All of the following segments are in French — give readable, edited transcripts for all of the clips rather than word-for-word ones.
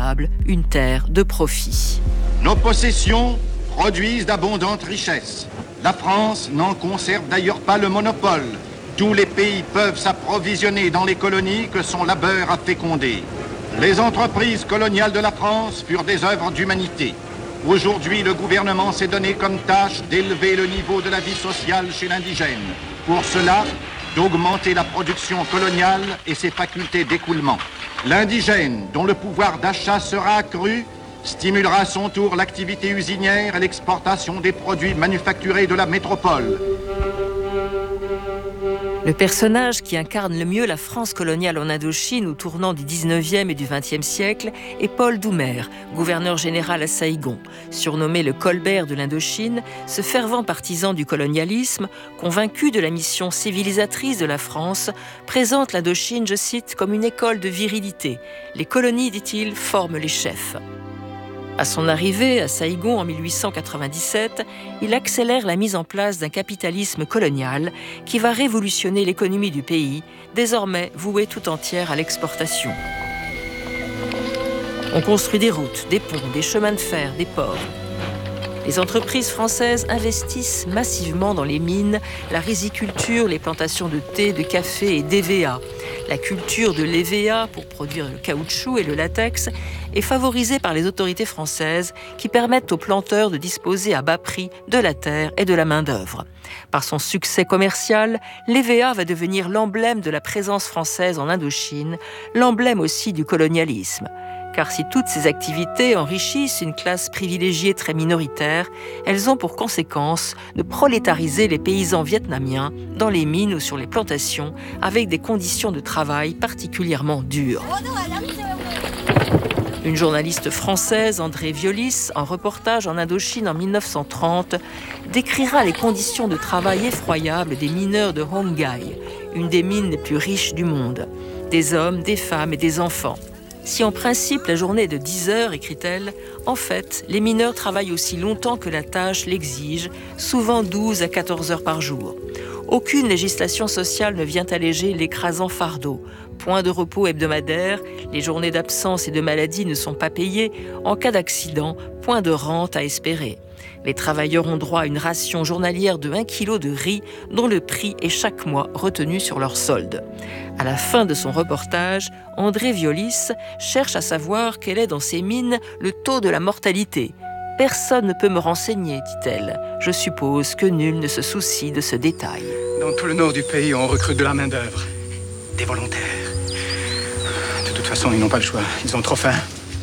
véritable une terre de profit. Nos possessions produisent d'abondantes richesses. La France n'en conserve d'ailleurs pas le monopole. Tous les pays peuvent s'approvisionner dans les colonies que son labeur a fécondées. Les entreprises coloniales de la France furent des œuvres d'humanité. Aujourd'hui, le gouvernement s'est donné comme tâche d'élever le niveau de la vie sociale chez l'indigène. Pour cela, d'augmenter la production coloniale et ses facultés d'écoulement. L'indigène, dont le pouvoir d'achat sera accru, stimulera à son tour l'activité usinière et l'exportation des produits manufacturés de la métropole. Le personnage qui incarne le mieux la France coloniale en Indochine au tournant du 19e et du 20e siècle est Paul Doumer, gouverneur général à Saïgon. Surnommé le Colbert de l'Indochine, ce fervent partisan du colonialisme, convaincu de la mission civilisatrice de la France, présente l'Indochine, je cite, comme une école de virilité. Les colonies, dit-il, forment les chefs. À son arrivée à Saïgon en 1897, il accélère la mise en place d'un capitalisme colonial qui va révolutionner l'économie du pays, désormais vouée tout entière à l'exportation. On construit des routes, des ponts, des chemins de fer, des ports. Les entreprises françaises investissent massivement dans les mines, la riziculture, les plantations de thé, de café et d'EVA. La culture de l'EVA pour produire le caoutchouc et le latex est favorisée par les autorités françaises qui permettent aux planteurs de disposer à bas prix de la terre et de la main-d'œuvre. Par son succès commercial, l'EVA va devenir l'emblème de la présence française en Indochine, l'emblème aussi du colonialisme. Car si toutes ces activités enrichissent une classe privilégiée très minoritaire, elles ont pour conséquence de prolétariser les paysans vietnamiens dans les mines ou sur les plantations avec des conditions de travail particulièrement dures. Une journaliste française, André Violis, en reportage en Indochine en 1930, décrira les conditions de travail effroyables des mineurs de Hon Gai, une des mines les plus riches du monde. Des hommes, des femmes et des enfants. Si en principe la journée est de 10 heures, écrit-elle, en fait, les mineurs travaillent aussi longtemps que la tâche l'exige, souvent 12 à 14 heures par jour. Aucune législation sociale ne vient alléger l'écrasant fardeau. Point de repos hebdomadaire, les journées d'absence et de maladie ne sont pas payées. En cas d'accident, point de rente à espérer. Les travailleurs ont droit à une ration journalière de 1 kg de riz dont le prix est chaque mois retenu sur leur solde. À la fin de son reportage, André Violis cherche à savoir quel est dans ces mines le taux de la mortalité. « Personne ne peut me renseigner, dit-elle. Je suppose que nul ne se soucie de ce détail. » Dans tout le nord du pays, on recrute de la main-d'œuvre. Des volontaires. De toute façon, ils n'ont pas le choix. Ils ont trop faim.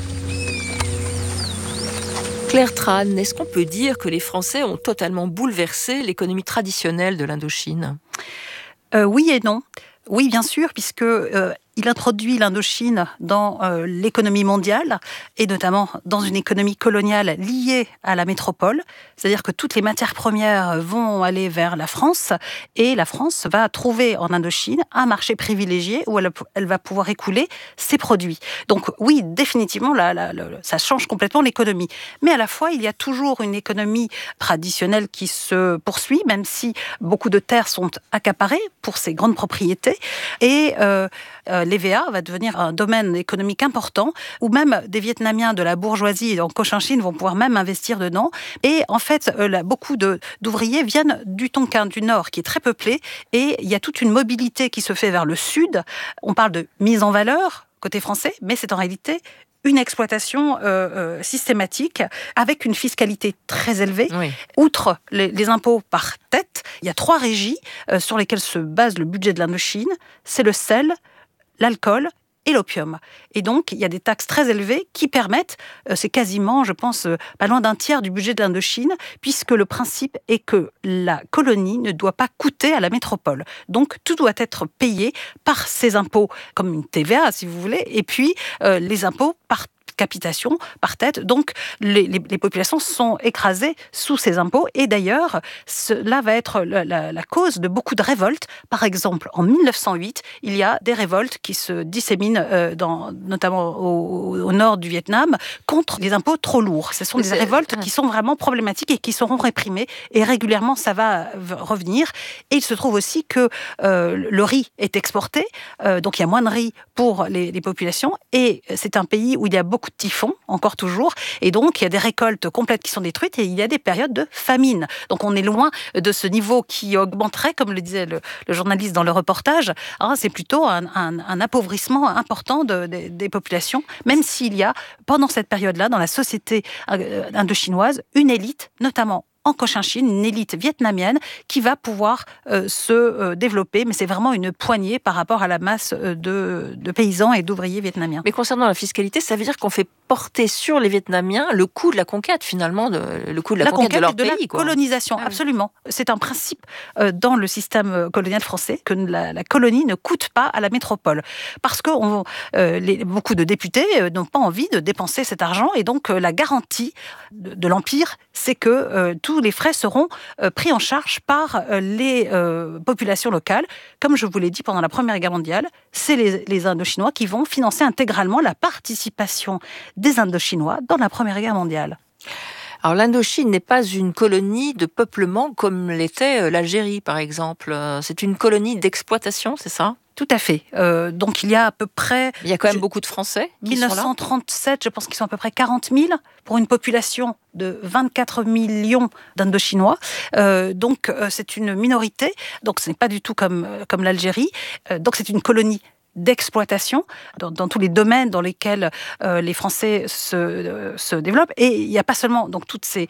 Claire Tran, est-ce qu'on peut dire que les Français ont totalement bouleversé l'économie traditionnelle de l'Indochine ? Oui et non. Oui, bien sûr, puisque il introduit l'Indochine dans l'économie mondiale et notamment dans une économie coloniale liée à la métropole. C'est-à-dire que toutes les matières premières vont aller vers la France et la France va trouver en Indochine un marché privilégié où elle va pouvoir écouler ses produits. Donc oui, définitivement, ça change complètement l'économie. Mais à la fois, il y a toujours une économie traditionnelle qui se poursuit, même si beaucoup de terres sont accaparées pour ces grandes propriétés. Et l'EVA va devenir un domaine économique important où même des Vietnamiens de la bourgeoisie en Cochinchine vont pouvoir même investir dedans. Et en fait, beaucoup d'ouvriers viennent du Tonkin, du Nord, qui est très peuplé. Et il y a toute une mobilité qui se fait vers le Sud. On parle de mise en valeur côté français, mais c'est en réalité une exploitation systématique avec une fiscalité très élevée. Oui. Outre les impôts par tête, il y a 3 régies sur lesquelles se base le budget de l'Indochine. C'est le sel, l'alcool et l'opium. Et donc, il y a des taxes très élevées qui permettent, c'est quasiment, je pense, pas loin d'un tiers du budget de l'Indochine, puisque le principe est que la colonie ne doit pas coûter à la métropole. Donc, tout doit être payé par ces impôts, comme une TVA, si vous voulez, et puis les impôts par capitation, par tête. Donc, les populations sont écrasées sous ces impôts. Et d'ailleurs, cela va être la cause de beaucoup de révoltes. Par exemple, en 1908, il y a des révoltes qui se disséminent, notamment au nord du Vietnam, contre les impôts trop lourds. Ce sont des révoltes qui sont vraiment problématiques et qui seront réprimées. Et régulièrement, ça va revenir. Et il se trouve aussi que le riz est exporté. Donc, il y a moins de riz pour les populations. Et c'est un pays où il y a beaucoup typhon, encore toujours, et donc il y a des récoltes complètes qui sont détruites et il y a des périodes de famine. Donc on est loin de ce niveau qui augmenterait, comme le disait le journaliste dans le reportage. Alors, c'est plutôt un appauvrissement important des populations, même s'il y a, pendant cette période-là, dans la société indochinoise, une élite, notamment en Cochinchine, une élite vietnamienne qui va pouvoir se développer, mais c'est vraiment une poignée par rapport à la masse de paysans et d'ouvriers vietnamiens. Mais concernant la fiscalité, ça veut dire qu'on fait porter sur les Vietnamiens le coût de la conquête, finalement, le coût de la conquête de leur pays. La colonisation, absolument. C'est un principe dans le système colonial français que la colonie ne coûte pas à la métropole. Parce que beaucoup de députés n'ont pas envie de dépenser cet argent, et donc la garantie de l'Empire, c'est que tous les frais seront pris en charge par les populations locales. Comme je vous l'ai dit pendant la Première Guerre mondiale, c'est les Indochinois qui vont financer intégralement la participation des Indochinois dans la Première Guerre mondiale. Alors l'Indochine n'est pas une colonie de peuplement comme l'était l'Algérie, par exemple. C'est une colonie d'exploitation, c'est ça ? Tout à fait. Donc il y a à peu près... Il y a quand même beaucoup de Français qui 1937, je pense qu'ils sont à peu près 40 000 pour une population de 24 millions d'Indochinois. Donc c'est une minorité. Donc ce n'est pas du tout comme l'Algérie. Donc c'est une colonie d'exploitation dans tous les domaines dans lesquels les Français se développent. Et il n'y a pas seulement donc toutes ces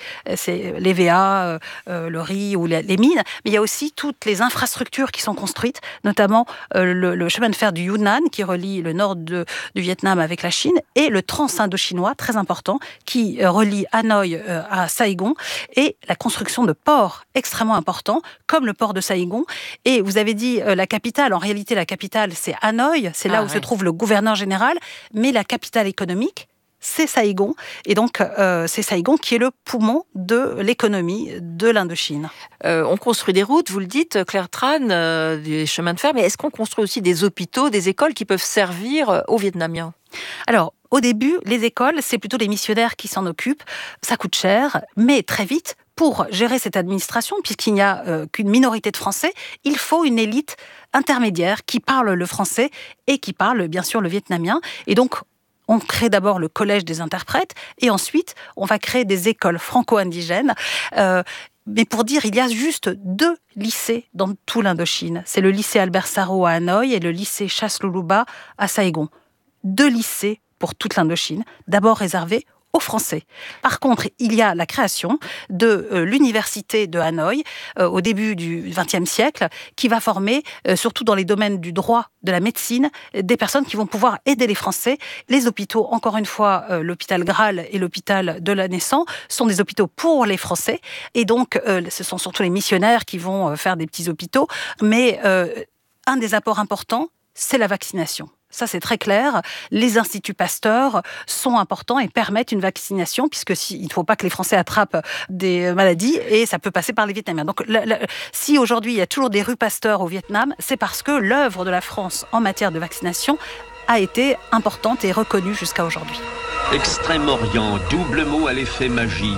l'EVA, le riz ou les mines, mais il y a aussi toutes les infrastructures qui sont construites, notamment le chemin de fer du Yunnan qui relie le nord du Vietnam avec la Chine, et le trans-indochinois, très important, qui relie Hanoï à Saigon, et la construction de ports extrêmement importants, comme le port de Saigon. Et vous avez dit la capitale, en réalité la capitale c'est Hanoï, c'est là où se trouve le gouverneur général, mais la capitale économique, c'est Saigon. Et donc, c'est Saigon qui est le poumon de l'économie de l'Indochine. On construit des routes, vous le dites, Claire Tran, des chemins de fer, mais est-ce qu'on construit aussi des hôpitaux, des écoles qui peuvent servir aux Vietnamiens ? Alors, au début, les écoles, c'est plutôt les missionnaires qui s'en occupent. Ça coûte cher, mais très vite, pour gérer cette administration, puisqu'il n'y a qu'une minorité de Français, il faut une élite intermédiaire qui parle le français et qui parle bien sûr le vietnamien. Et donc, on crée d'abord le collège des interprètes et ensuite, on va créer des écoles franco-indigènes. Mais pour dire, il y a juste 2 lycées dans tout l'Indochine. C'est le lycée Albert Sarraut à Hanoï et le lycée Chasse-Luluba à Saigon. 2 lycées pour toute l'Indochine, d'abord réservés aux Français. Par contre, il y a la création de l'université de Hanoï au début du XXe siècle, qui va former, surtout dans les domaines du droit, de la médecine, des personnes qui vont pouvoir aider les Français. Les hôpitaux, encore une fois, l'hôpital Graal et l'hôpital de la Naissance, sont des hôpitaux pour les Français. Et donc, ce sont surtout les missionnaires qui vont faire des petits hôpitaux. Mais un des apports importants, c'est la vaccination. Ça, c'est très clair. Les instituts Pasteur sont importants et permettent une vaccination, puisque il ne faut pas que les Français attrapent des maladies, et ça peut passer par les Vietnamiens. Donc, si aujourd'hui, il y a toujours des rues Pasteur au Vietnam, c'est parce que l'œuvre de la France en matière de vaccination a été importante et reconnue jusqu'à aujourd'hui. Extrême-Orient, double mot à l'effet magique.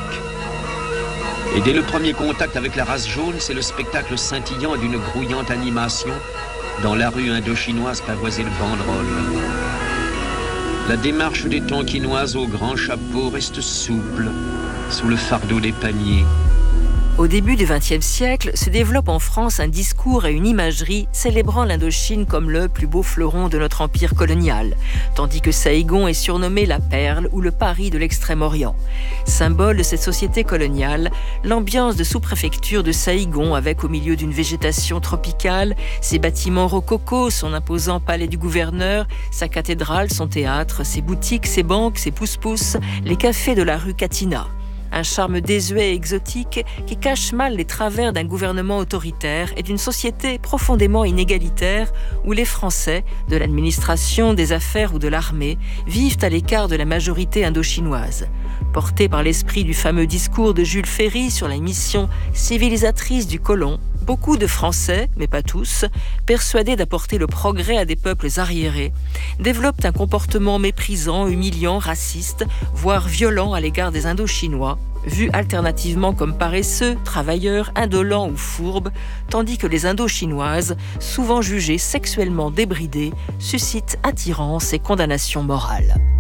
Et dès le premier contact avec la race jaune, c'est le spectacle scintillant d'une grouillante animation dans la rue indochinoise pavoisée de banderoles. La démarche des Tonkinoises au grand chapeau reste souple sous le fardeau des paniers. Au début du XXe siècle, se développe en France un discours et une imagerie célébrant l'Indochine comme le plus beau fleuron de notre empire colonial, tandis que Saigon est surnommé la perle ou le Paris de l'Extrême-Orient. Symbole de cette société coloniale, l'ambiance de sous-préfecture de Saigon, avec au milieu d'une végétation tropicale, ses bâtiments rococo, son imposant palais du gouverneur, sa cathédrale, son théâtre, ses boutiques, ses banques, ses pousse-pousse, les cafés de la rue Catina. Un charme désuet et exotique qui cache mal les travers d'un gouvernement autoritaire et d'une société profondément inégalitaire où les Français, de l'administration, des affaires ou de l'armée, vivent à l'écart de la majorité indochinoise. Porté par l'esprit du fameux discours de Jules Ferry sur la mission civilisatrice du colon, beaucoup de Français, mais pas tous, persuadés d'apporter le progrès à des peuples arriérés, développent un comportement méprisant, humiliant, raciste, voire violent à l'égard des Indochinois, vus alternativement comme paresseux, travailleurs, indolents ou fourbes, tandis que les Indochinoises, souvent jugées sexuellement débridées, suscitent attirance et condamnation morale.